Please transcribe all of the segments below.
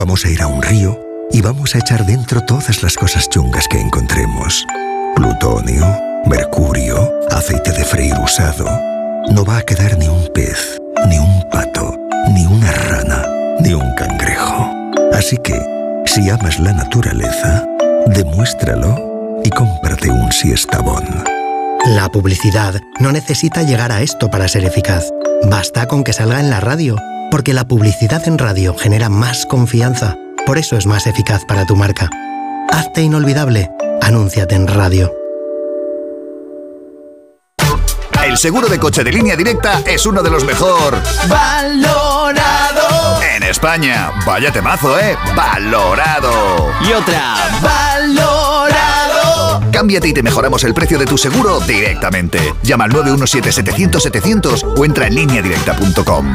Vamos a ir a un río y vamos a echar dentro todas las cosas chungas que encontremos. Plutonio, mercurio, aceite de freír usado. No va a quedar ni un pez, ni un pato, ni una rana, ni un cangrejo. Así que, si amas la naturaleza, demuéstralo y cómprate un Siestabón. La publicidad no necesita llegar a esto para ser eficaz. Basta con que salga en la radio, porque la publicidad en radio genera más confianza. Por eso es más eficaz para tu marca. Hazte inolvidable. Anúnciate en radio. El seguro de coche de Línea Directa es uno de los mejor valorado en España. Vaya temazo, valorado. Y otra, valorado. Cámbiate y te mejoramos el precio de tu seguro directamente. Llama al 917-700-700 o entra en lineadirecta.com.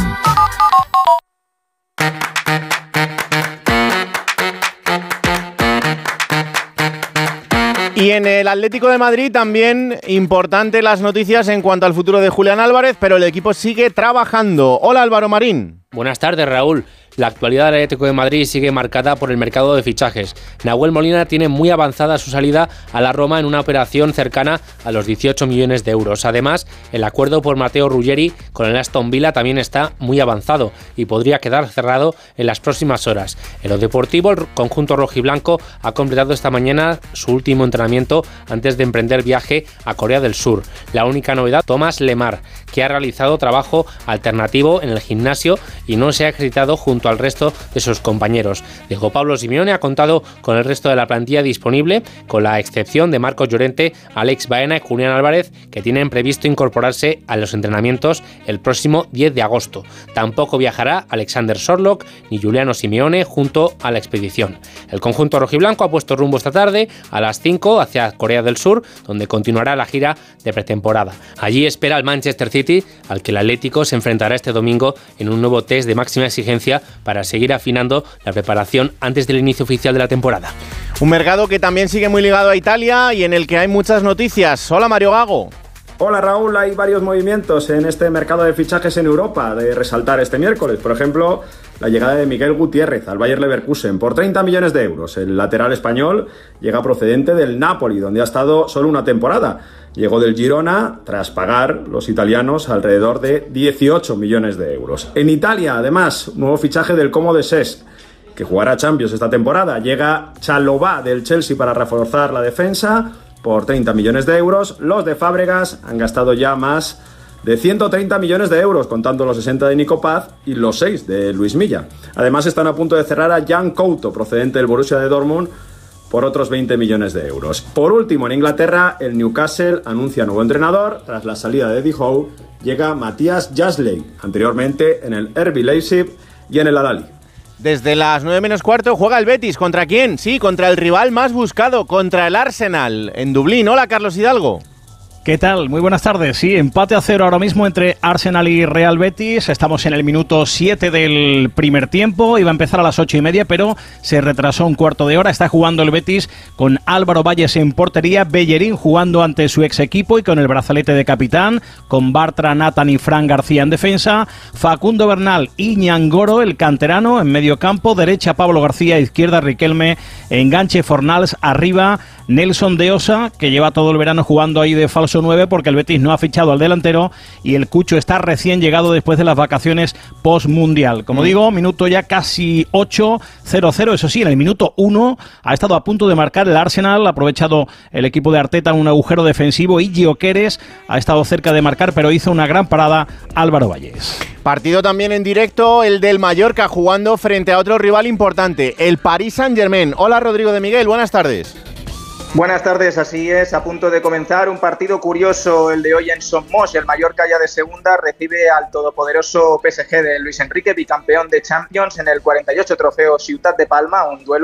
Y en el Atlético de Madrid también importante las noticias en cuanto al futuro de Julián Álvarez, pero el equipo sigue trabajando. Hola Álvaro Marín. Buenas tardes, Raúl. La actualidad del Atlético de Madrid sigue marcada por el mercado de fichajes. Nahuel Molina tiene muy avanzada su salida a la Roma en una operación cercana a los 18 millones de euros. Además, el acuerdo por Matteo Ruggeri con el Aston Villa también está muy avanzado y podría quedar cerrado en las próximas horas. En lo deportivo, el conjunto rojiblanco ha completado esta mañana su último entrenamiento antes de emprender viaje a Corea del Sur. La única novedad, Thomas Lemar, que ha realizado trabajo alternativo en el gimnasio y no se ha ejercitado junto al resto de sus compañeros. Diego Pablo Simeone ha contado con el resto de la plantilla disponible, con la excepción de Marcos Llorente, Alex Baena y Julián Álvarez, que tienen previsto incorporarse a los entrenamientos el próximo 10 de agosto. Tampoco viajará Alexander Sorlock ni Giuliano Simeone junto a la expedición. El conjunto rojiblanco ha puesto rumbo esta tarde a las 5 hacia Corea del Sur, donde continuará la gira de pretemporada. Allí espera el Manchester City, al que el Atlético se enfrentará este domingo en un nuevo test de máxima exigencia para seguir afinando la preparación antes del inicio oficial de la temporada. Un mercado que también sigue muy ligado a Italia y en el que hay muchas noticias. Hola Mario Gago. Hola Raúl, hay varios movimientos en este mercado de fichajes en Europa de resaltar este miércoles. Por ejemplo, la llegada de Miguel Gutiérrez al Bayer Leverkusen por 30 millones de euros. El lateral español llega procedente del Napoli, donde ha estado solo una temporada. Llegó del Girona tras pagar los italianos alrededor de 18 millones de euros. En Italia, además, nuevo fichaje del Como de Cesc, que jugará Champions esta temporada. Llega Chalobah del Chelsea para reforzar la defensa por 30 millones de euros. Los de Fábregas han gastado ya más de 130 millones de euros, contando los 60 de Nico Paz y los 6 de Luis Milla. Además, están a punto de cerrar a Jan Couto, procedente del Borussia de Dortmund, por otros 20 millones de euros. Por último, en Inglaterra, el Newcastle anuncia nuevo entrenador. Tras la salida de Eddie Howe, llega Matthias Jasley, anteriormente en el RB Leipzig y en el Al-Ahly. Desde las 9 menos cuarto juega el Betis. ¿Contra quién? Sí, contra el rival más buscado, contra el Arsenal, en Dublín. Hola, Carlos Hidalgo. ¿Qué tal? Muy buenas tardes. Sí, empate a 0 ahora mismo entre Arsenal y Real Betis. Estamos en el minuto 7 del primer tiempo. Iba a empezar a las 8:30, pero se retrasó un cuarto de hora. Está jugando el Betis con Álvaro Valles en portería, Bellerín jugando ante su ex equipo y con el brazalete de capitán, con Bartra, Nathan y Fran García en defensa, Facundo Bernal y Ñangoro, el canterano, en medio campo, derecha Pablo García, izquierda Riquelme, enganche Fornals, arriba Nelson de Osa, que lleva todo el verano jugando ahí de falso 9 porque el Betis no ha fichado al delantero y el Cucho está recién llegado después de las vacaciones post-mundial. Como digo, minuto ya casi 8, 0-0. Eso sí, en el minuto 1 ha estado a punto de marcar el Arsenal, ha aprovechado el equipo de Arteta un agujero defensivo y Gyökeres ha estado cerca de marcar, pero hizo una gran parada Álvaro Valles. Partido también en directo, el del Mallorca jugando frente a otro rival importante, el Paris Saint-Germain. Hola Rodrigo de Miguel, buenas tardes. Buenas tardes, así es, a punto de comenzar un partido curioso, el de hoy en Somos. El Mallorca, ya de segunda, recibe al todopoderoso PSG de Luis Enrique, bicampeón de Champions en el 48 trofeo Ciutat de Palma, un duelo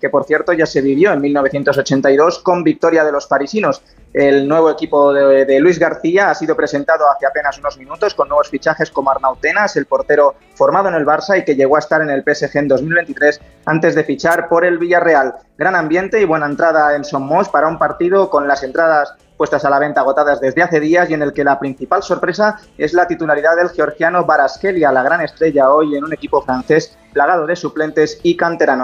que por cierto ya se vivió en 1982 con victoria de los parisinos. El nuevo equipo de Luis García ha sido presentado hace apenas unos minutos con nuevos fichajes como Arnau Tenas, el portero formado en el Barça y que llegó a estar en el PSG en 2023 antes de fichar por el Villarreal. Gran ambiente y buena entrada en Son Moix para un partido con las entradas puestas a la venta agotadas desde hace días y en el que la principal sorpresa es la titularidad del georgiano Kvaratskhelia, la gran estrella hoy en un equipo francés plagado de suplentes y canteranos.